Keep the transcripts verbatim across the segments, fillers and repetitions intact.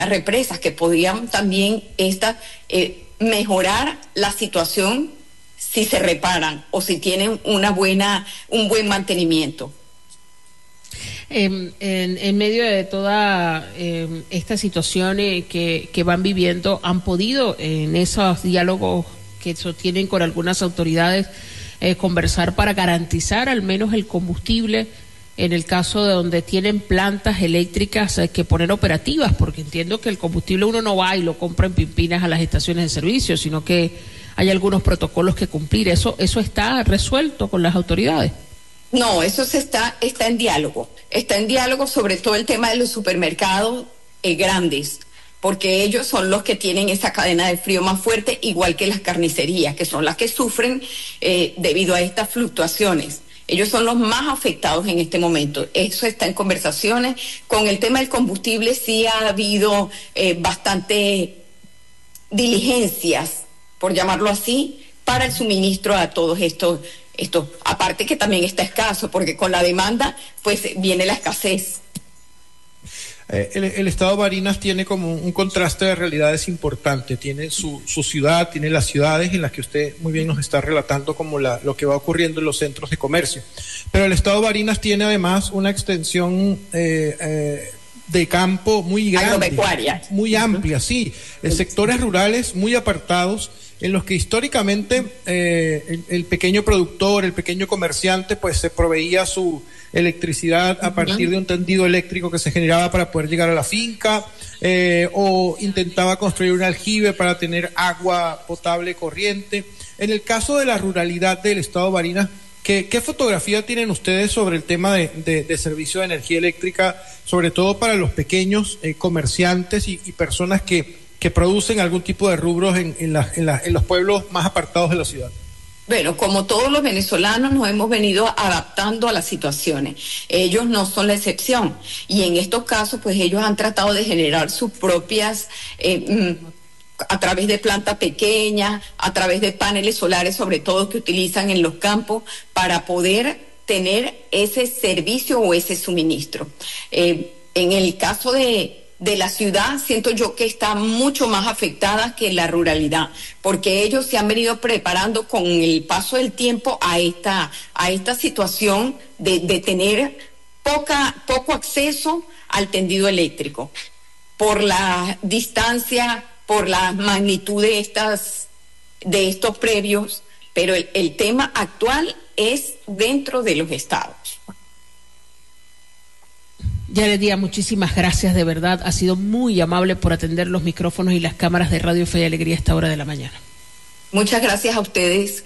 represas que podrían también esta, eh, mejorar la situación si se reparan o si tienen una buena, un buen mantenimiento. Eh, en, en medio de toda eh, esta situación eh, que, que van viviendo, ¿han podido en esos diálogos que sostienen con algunas autoridades eh, conversar para garantizar al menos el combustible en el caso de donde tienen plantas eléctricas eh, que poner operativas? Porque entiendo que el combustible uno no va y lo compra en Pimpinas a las estaciones de servicio, sino que hay algunos protocolos que cumplir. ¿Eso, eso está resuelto con las autoridades? No, eso se está, está en diálogo. Está en diálogo sobre todo el tema de los supermercados eh, grandes, porque ellos son los que tienen esa cadena de frío más fuerte, igual que las carnicerías, que son las que sufren eh, debido a estas fluctuaciones. Ellos son los más afectados en este momento. Eso está en conversaciones. Con el tema del combustible sí ha habido eh, bastante diligencias, por llamarlo así, para el suministro a todos estos, estos. Aparte que también está escaso, porque con la demanda pues viene la escasez. Eh, el, el estado de Barinas tiene como un contraste de realidades importante. Tiene su, su ciudad, tiene las ciudades en las que usted muy bien nos está relatando como la, lo que va ocurriendo en los centros de comercio. Pero el estado de Barinas tiene además una extensión eh, eh, de campo muy grande, agropecuaria, muy amplia, sí, en sectores rurales muy apartados, en los que históricamente eh, el, el pequeño productor, el pequeño comerciante, pues se proveía su electricidad a partir de un tendido eléctrico que se generaba para poder llegar a la finca, eh, o intentaba construir un aljibe para tener agua potable corriente. En el caso de la ruralidad del estado de Barinas, ¿qué, qué fotografía tienen ustedes sobre el tema de, de, de servicio de energía eléctrica, sobre todo para los pequeños eh, comerciantes y, y personas que, que producen algún tipo de rubros en, en, la, en, la, en los pueblos más apartados de la ciudad? Bueno, como todos los venezolanos nos hemos venido adaptando a las situaciones. Ellos no son la excepción. Y en estos casos, pues ellos han tratado de generar sus propias, eh, a través de plantas pequeñas, a través de paneles solares, sobre todo que utilizan en los campos, para poder tener ese servicio o ese suministro. Eh, en el caso de... de la ciudad, siento yo que está mucho más afectada que la ruralidad, porque ellos se han venido preparando con el paso del tiempo a esta, a esta situación de, de tener poca, poco acceso al tendido eléctrico, por la distancia, por la magnitud de estas, de estos previos, pero el, el tema actual es dentro de los estados. Yaret Díaz, muchísimas gracias, de verdad, ha sido muy amable por atender los micrófonos y las cámaras de Radio Fe y Alegría a esta hora de la mañana. Muchas gracias a ustedes.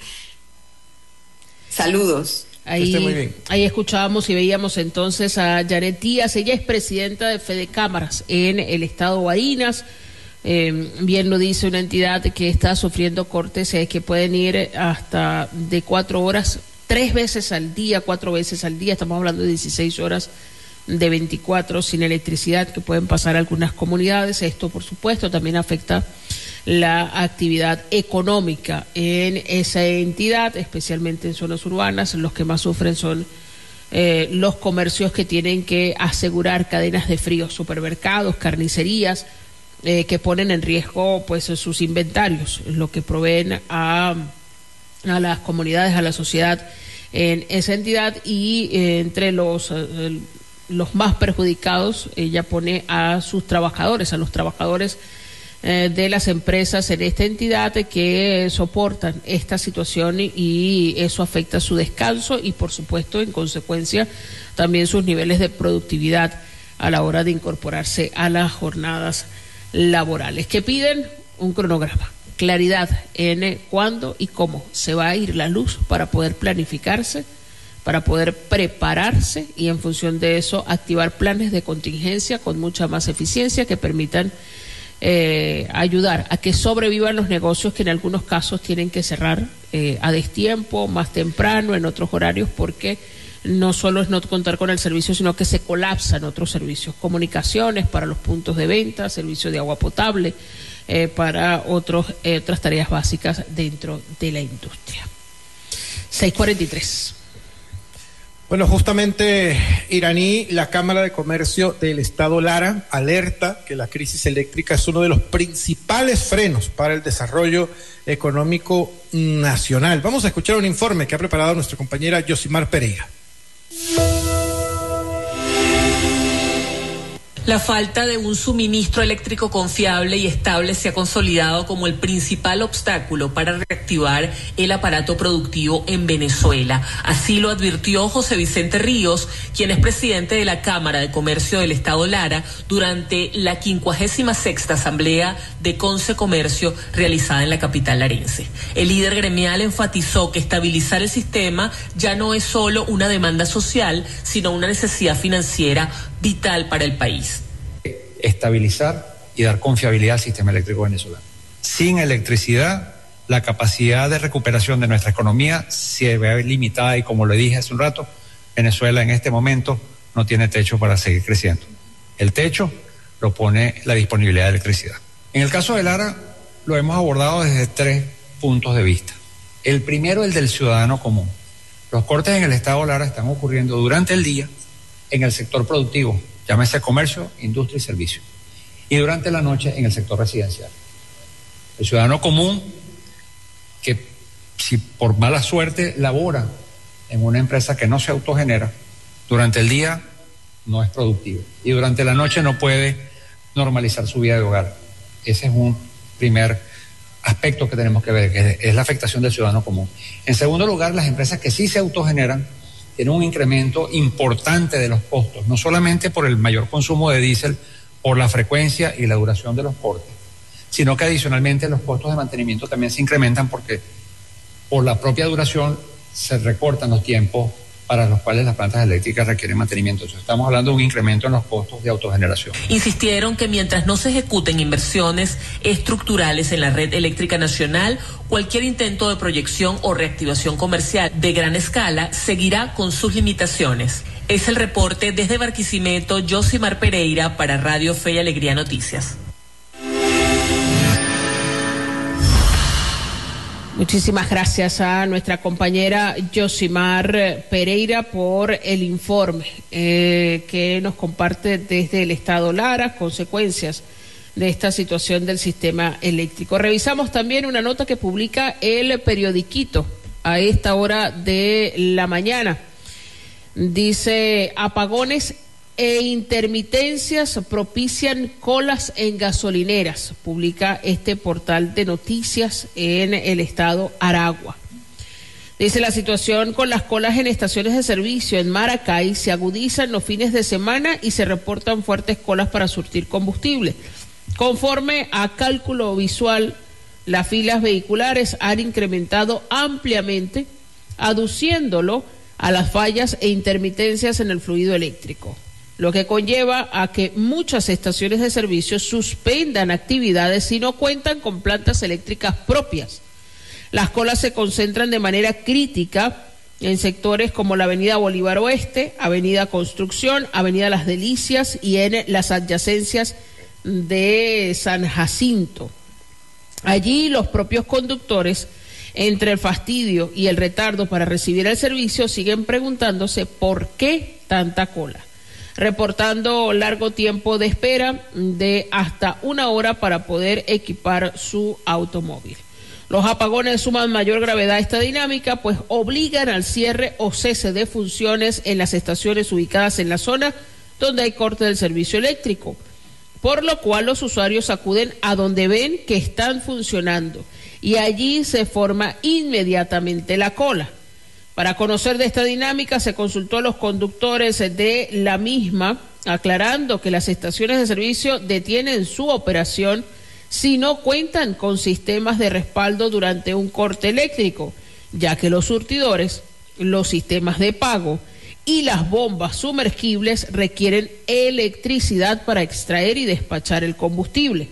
Saludos. Ahí, esté muy bien. Ahí escuchábamos y veíamos entonces a Yaret Díaz. Ella es presidenta de Fede Cámaras en el estado de Barinas. Eh, bien lo dice, una entidad que está sufriendo cortes eh, que pueden ir hasta de cuatro horas, tres veces al día, cuatro veces al día. Estamos hablando de dieciséis horas de veinticuatro sin electricidad que pueden pasar algunas comunidades. Esto, por supuesto, también afecta la actividad económica en esa entidad, especialmente en zonas urbanas. Los que más sufren son eh, los comercios que tienen que asegurar cadenas de frío, supermercados, carnicerías, eh, que ponen en riesgo pues sus inventarios, lo que proveen a, a las comunidades, a la sociedad en esa entidad. Y eh, entre los eh, los más perjudicados, ella pone a sus trabajadores, a los trabajadores eh, de las empresas en esta entidad que soportan esta situación, y eso afecta su descanso y, por supuesto, en consecuencia, también sus niveles de productividad a la hora de incorporarse a las jornadas laborales. Que piden un cronograma, claridad en cuándo y cómo se va a ir la luz para poder planificarse, para poder prepararse y en función de eso activar planes de contingencia con mucha más eficiencia que permitan eh, ayudar a que sobrevivan los negocios que en algunos casos tienen que cerrar eh, a destiempo, más temprano, en otros horarios, porque no solo es no contar con el servicio, sino que se colapsan otros servicios, comunicaciones para los puntos de venta, servicio de agua potable, eh, para otros, eh, otras tareas básicas dentro de la industria. seis cuarenta y tres. Bueno, Bueno, justamente, Iraní, la Cámara de Comercio del Estado Lara alerta que la crisis eléctrica es uno de los principales frenos para el desarrollo económico nacional. Vamos a escuchar un informe que ha preparado nuestra compañera Yosimar Pereira. La falta de un suministro eléctrico confiable y estable se ha consolidado como el principal obstáculo para reactivar el aparato productivo en Venezuela. Así lo advirtió José Vicente Ríos, quien es presidente de la Cámara de Comercio del Estado Lara, durante la quincuagésima sexta Asamblea de Conce Comercio realizada en la capital larense. El líder gremial enfatizó que estabilizar el sistema ya no es solo una demanda social, sino una necesidad financiera vital para el país. Estabilizar y dar confiabilidad al sistema eléctrico venezolano. Sin electricidad, la capacidad de recuperación de nuestra economía se ve limitada y, como le dije hace un rato, Venezuela en este momento no tiene techo para seguir creciendo. El techo lo pone la disponibilidad de electricidad. En el caso de Lara, lo hemos abordado desde tres puntos de vista. El primero, el del ciudadano común. Los cortes en el estado de Lara están ocurriendo durante el día en el sector productivo, llámese comercio, industria y servicio, y durante la noche en el sector residencial. El ciudadano común, que si por mala suerte labora en una empresa que no se autogenera, durante el día no es productivo y durante la noche no puede normalizar su vida de hogar. Ese es un primer aspecto que tenemos que ver, que es la afectación del ciudadano común. En segundo lugar, las empresas que sí se autogeneran tiene un incremento importante de los costos, no solamente por el mayor consumo de diésel, por la frecuencia y la duración de los cortes, sino que adicionalmente los costos de mantenimiento también se incrementan porque por la propia duración se recortan los tiempos para los cuales las plantas eléctricas requieren mantenimiento. Entonces, estamos hablando de un incremento en los costos de autogeneración. Insistieron que mientras no se ejecuten inversiones estructurales en la red eléctrica nacional, cualquier intento de proyección o reactivación comercial de gran escala seguirá con sus limitaciones. Es el reporte desde Barquisimeto, Yosimar Pereira para Radio Fe y Alegría Noticias. Muchísimas gracias a nuestra compañera Yosimar Pereira por el informe eh, que nos comparte desde el Estado Lara, consecuencias de esta situación del sistema eléctrico. Revisamos también una nota que publica el periodiquito a esta hora de la mañana. Dice: apagones e intermitencias propician colas en gasolineras, publica este portal de noticias en el estado Aragua. Dice: la situación con las colas en estaciones de servicio en Maracay se agudiza en los fines de semana y se reportan fuertes colas para surtir combustible. Conforme a cálculo visual, las filas vehiculares han incrementado ampliamente, aduciéndolo a las fallas e intermitencias en el fluido eléctrico, lo que conlleva a que muchas estaciones de servicio suspendan actividades si no cuentan con plantas eléctricas propias. Las colas se concentran de manera crítica en sectores como la Avenida Bolívar Oeste, Avenida Construcción, Avenida Las Delicias y en las adyacencias de San Jacinto. Allí los propios conductores, entre el fastidio y el retardo para recibir el servicio, siguen preguntándose por qué tanta cola, reportando largo tiempo de espera de hasta una hora para poder equipar su automóvil. Los apagones suman mayor gravedad a esta dinámica, pues obligan al cierre o cese de funciones en las estaciones ubicadas en la zona donde hay corte del servicio eléctrico, por lo cual los usuarios acuden a donde ven que están funcionando y allí se forma inmediatamente la cola. Para conocer de esta dinámica se consultó a los conductores de la misma, aclarando que las estaciones de servicio detienen su operación si no cuentan con sistemas de respaldo durante un corte eléctrico, ya que los surtidores, los sistemas de pago y las bombas sumergibles requieren electricidad para extraer y despachar el combustible.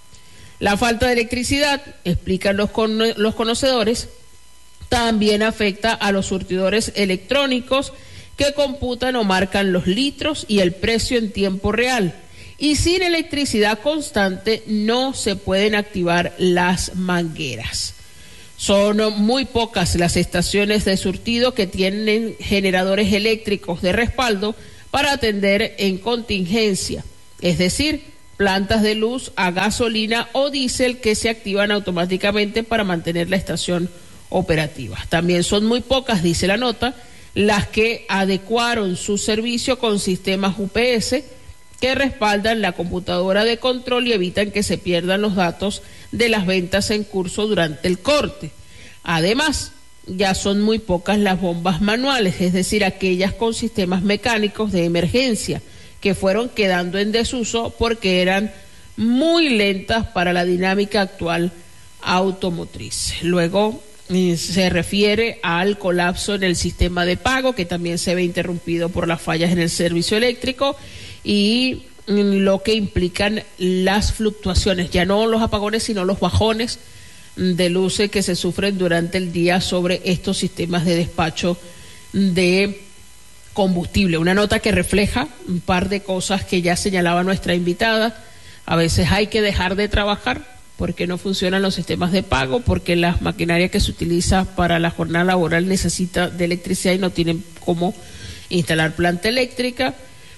La falta de electricidad, explican los, con- los conocedores, también afecta a los surtidores electrónicos que computan o marcan los litros y el precio en tiempo real. Y sin electricidad constante no se pueden activar las mangueras. Son muy pocas las estaciones de surtido que tienen generadores eléctricos de respaldo para atender en contingencia, es decir, plantas de luz a gasolina o diésel que se activan automáticamente para mantener la estación operativa. También son muy pocas, dice la nota, las que adecuaron su servicio con sistemas U P S que respaldan la computadora de control y evitan que se pierdan los datos de las ventas en curso durante el corte. Además, ya son muy pocas las bombas manuales, es decir, aquellas con sistemas mecánicos de emergencia que fueron quedando en desuso porque eran muy lentas para la dinámica actual automotriz. Luego eh, se refiere al colapso en el sistema de pago, que también se ve interrumpido por las fallas en el servicio eléctrico y mm, lo que implican las fluctuaciones, ya no los apagones, sino los bajones de luces que se sufren durante el día sobre estos sistemas de despacho de combustible. Una nota que refleja un par de cosas que ya señalaba nuestra invitada. A veces hay que dejar de trabajar porque no funcionan los sistemas de pago, porque la maquinaria que se utiliza para la jornada laboral necesita de electricidad y no tienen cómo instalar planta eléctrica.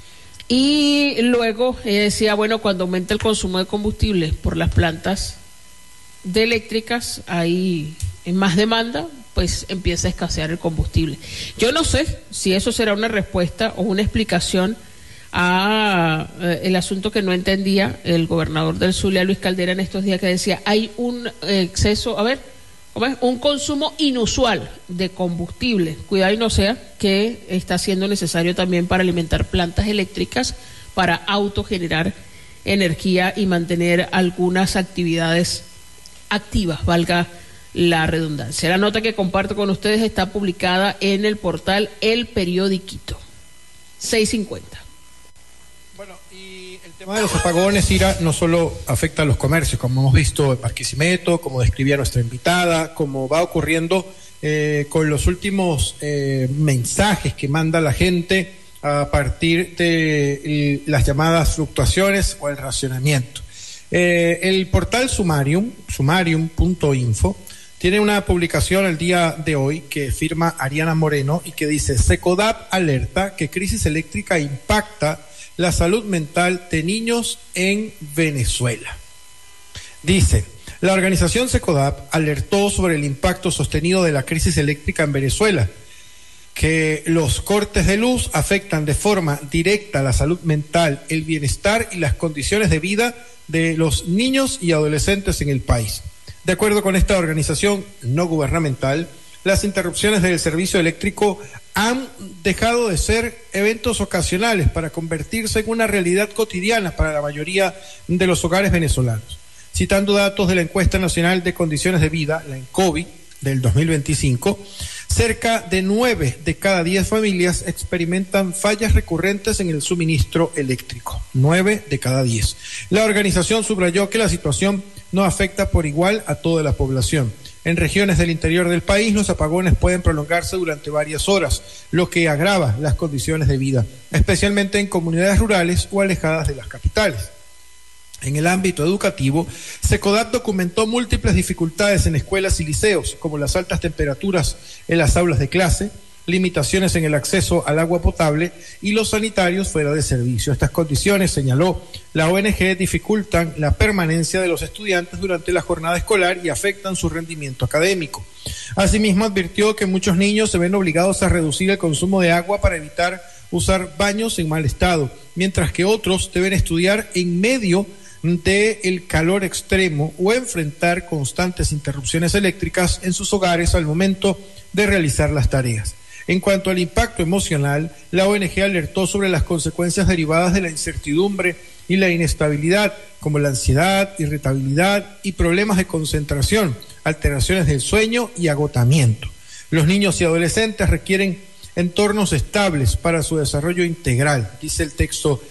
Y luego ella decía, bueno, cuando aumenta el consumo de combustible por las plantas de eléctricas, hay más demanda, pues empieza a escasear el combustible. Yo no sé si eso será una respuesta o una explicación a eh, el asunto que no entendía el gobernador del Zulia, Luis Caldera, en estos días, que decía, hay un exceso, a ver, ¿cómo es? Un consumo inusual de combustible. Cuidado y no sea que está siendo necesario también para alimentar plantas eléctricas, para autogenerar energía y mantener algunas actividades activas, valga la redundancia. La nota que comparto con ustedes está publicada en el portal El Periodiquito. seis cincuenta. Bueno, y el tema de los apagones, Ira, no solo afecta a los comercios, como hemos visto en Barquisimeto, como describía nuestra invitada, como va ocurriendo eh, con los últimos eh, mensajes que manda la gente a partir de eh, las llamadas fluctuaciones o el racionamiento. Eh, el portal Sumarium, sumarium punto info, tiene una publicación el día de hoy que firma Ariana Moreno y que dice: Secodap alerta que crisis eléctrica impacta la salud mental de niños en Venezuela. Dice, la organización Secodap alertó sobre el impacto sostenido de la crisis eléctrica en Venezuela, que los cortes de luz afectan de forma directa la salud mental, el bienestar y las condiciones de vida de los niños y adolescentes en el país. De acuerdo con esta organización no gubernamental, las interrupciones del servicio eléctrico han dejado de ser eventos ocasionales para convertirse en una realidad cotidiana para la mayoría de los hogares venezolanos. Citando datos de la Encuesta Nacional de Condiciones de Vida, la ENCOVI, del dos mil veinticinco, cerca de nueve de cada diez familias experimentan fallas recurrentes en el suministro eléctrico. Nueve de cada diez. La organización subrayó que la situación no afecta por igual a toda la población. En regiones del interior del país, los apagones pueden prolongarse durante varias horas, lo que agrava las condiciones de vida, especialmente en comunidades rurales o alejadas de las capitales. En el ámbito educativo, Secodap documentó múltiples dificultades en escuelas y liceos, como las altas temperaturas en las aulas de clase, limitaciones en el acceso al agua potable y los sanitarios fuera de servicio. Estas condiciones, señaló la O N G, dificultan la permanencia de los estudiantes durante la jornada escolar y afectan su rendimiento académico. Asimismo, advirtió que muchos niños se ven obligados a reducir el consumo de agua para evitar usar baños en mal estado, mientras que otros deben estudiar en medio del calor extremo o enfrentar constantes interrupciones eléctricas en sus hogares al momento de realizar las tareas. En cuanto al impacto emocional, la O N G alertó sobre las consecuencias derivadas de la incertidumbre y la inestabilidad, como la ansiedad, irritabilidad y problemas de concentración, alteraciones del sueño y agotamiento. Los niños y adolescentes requieren entornos estables para su desarrollo integral, dice el texto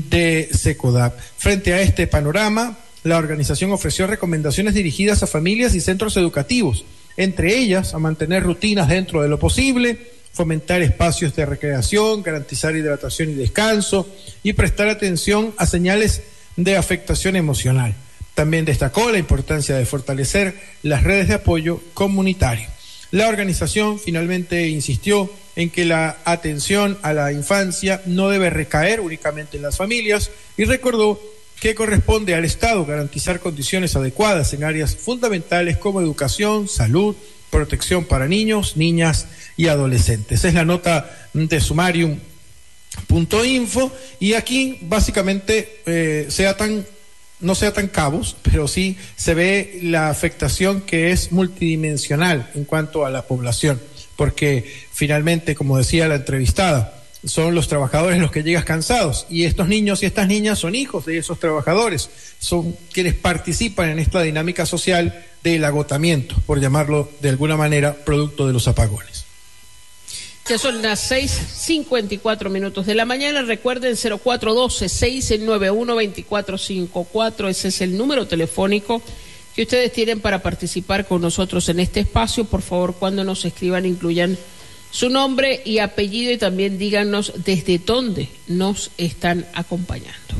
de Secodap. Frente a este panorama, la organización ofreció recomendaciones dirigidas a familias y centros educativos, entre ellas a mantener rutinas dentro de lo posible, fomentar espacios de recreación, garantizar hidratación y descanso y prestar atención a señales de afectación emocional. También destacó la importancia de fortalecer las redes de apoyo comunitario. La organización finalmente insistió en que la atención a la infancia no debe recaer únicamente en las familias y recordó que corresponde al Estado garantizar condiciones adecuadas en áreas fundamentales como educación, salud, protección para niños, niñas y adolescentes. Es la nota de sumarium punto info y aquí básicamente eh, sea tan no sea tan cabos, pero sí se ve la afectación que es multidimensional en cuanto a la población, porque finalmente, como decía la entrevistada, son los trabajadores los que llegan cansados y estos niños y estas niñas son hijos de esos trabajadores, son quienes participan en esta dinámica social del agotamiento, por llamarlo de alguna manera, producto de los apagones. Ya son las seis cincuenta y cuatro minutos de la mañana. Recuerden cero cuatro uno dos, seis nueve uno, dos cuatro cinco cuatro. Ese es el número telefónico que ustedes tienen para participar con nosotros en este espacio. Por favor, cuando nos escriban, incluyan su nombre y apellido y también díganos desde dónde nos están acompañando.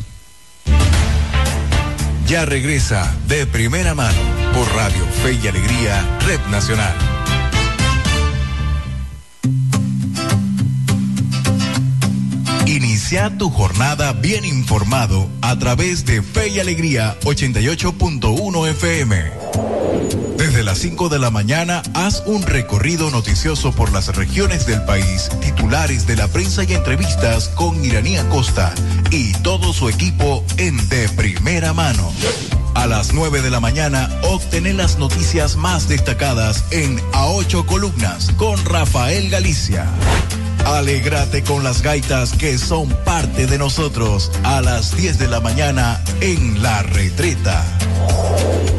Ya regresa De Primera Mano por Radio Fe y Alegría, Red Nacional. Inicia tu jornada bien informado a través de Fe y Alegría ochenta y ocho punto uno F M. Desde las cinco de la mañana, haz un recorrido noticioso por las regiones del país, titulares de la prensa y entrevistas con Iranía Costa y todo su equipo en De Primera Mano. A las nueve de la mañana, obtener las noticias más destacadas en A Ocho Columnas con Rafael Galicia. Alégrate con las gaitas que son parte de nosotros a las diez de la mañana en La Retreta.